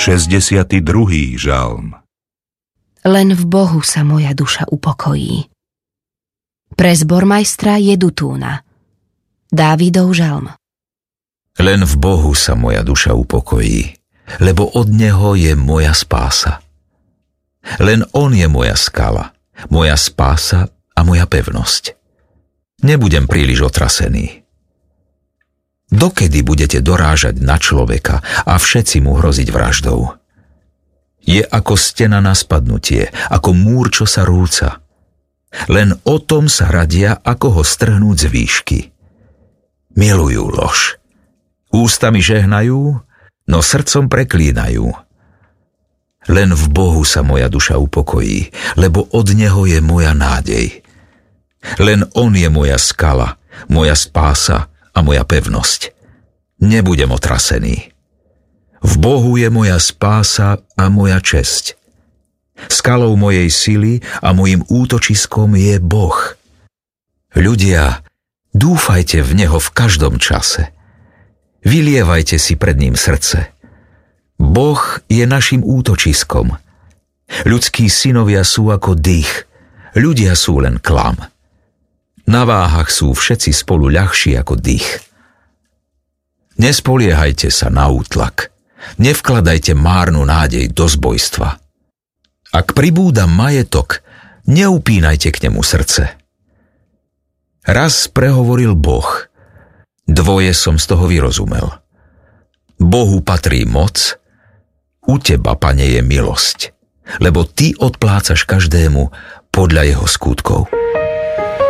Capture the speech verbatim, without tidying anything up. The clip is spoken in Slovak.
šesťdesiaty druhý žalm. Len v Bohu sa moja duša upokojí. Pre zbormajstra Jedutúna. Dávidov žalm. Len v Bohu sa moja duša upokojí, lebo od Neho je moja spása. Len On je moja skala, moja spása a moja pevnosť. Nebudem príliš otrasený. Dokedy budete dorážať na človeka a všetci mu hroziť vraždou? Je ako stena na spadnutie, ako múr, čo sa rúca. Len o tom sa radia, ako ho strhnúť z výšky. Milujú lož. Ústami žehnajú, no srdcom preklínajú. Len v Bohu sa moja duša upokojí, lebo od Neho je moja nádej. Len On je moja skala, moja spása a moja pevnosť. Nebudem otrasený. V Bohu je moja spása a moja česť. Skalou mojej sily a mojím útočiskom je Boh. Ľudia, dúfajte v Neho v každom čase. Vylievajte si pred ním srdce. Boh je našim útočiskom. Ľudskí synovia sú ako dých, ľudia sú len klam. Na váhach sú všetci spolu ľahší ako dých. Nespoliehajte sa na útlak. Nevkladajte márnu nádej do zbojstva. Ak pribúda majetok, neupínajte k nemu srdce. Raz prehovoril Boh. Dvoje som z toho vyrozumel. Bohu patrí moc, u teba, Pane, je milosť, lebo ty odplácaš každému podľa jeho skutkov.